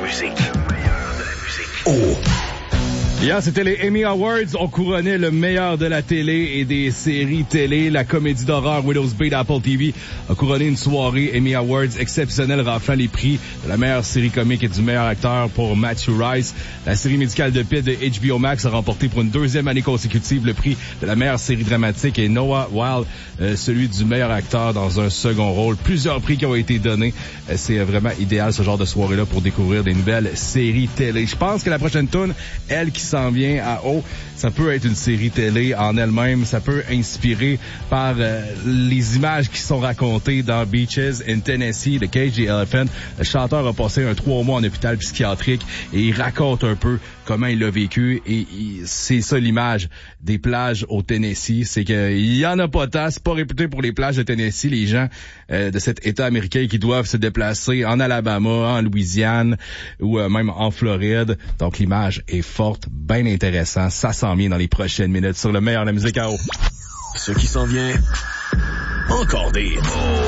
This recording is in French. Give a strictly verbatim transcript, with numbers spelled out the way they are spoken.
musique. Oh. Hier, c'était les Emmy Awards. On couronnait le meilleur de la télé et des séries télé. La comédie d'horreur Widow's Bay d'Apple T V a couronné une soirée Emmy Awards exceptionnelle, raflant les prix de la meilleure série comique et du meilleur acteur pour Matthew Rice. La série médicale de Pitt de H B O Max a remporté pour une deuxième année consécutive le prix de la meilleure série dramatique et Noah Wyle, euh, celui du meilleur acteur dans un second rôle. Plusieurs prix qui ont été donnés. Euh, c'est vraiment idéal ce genre de soirée-là pour découvrir des nouvelles séries télé. Je pense que la prochaine tourne, elle qui s'en vient à haut, ça peut être une série télé en elle-même, ça peut inspirer par euh, les images qui sont racontées dans Beaches in Tennessee de Cage the Elephant. Le chanteur a passé un trois mois en hôpital psychiatrique et il raconte un peu comment il l'a vécu et il, c'est ça l'image des plages au Tennessee, c'est qu'il y en a pas tant, c'est pas réputé pour les plages de Tennessee, les gens euh, de cet État américain qui doivent se déplacer en Alabama, en Louisiane ou euh, même en Floride. Donc l'image est forte, bien intéressant, ça s'en vient dans les prochaines minutes sur le meilleur de la musique à eau. Ce qui s'en vient, encore des... Oh.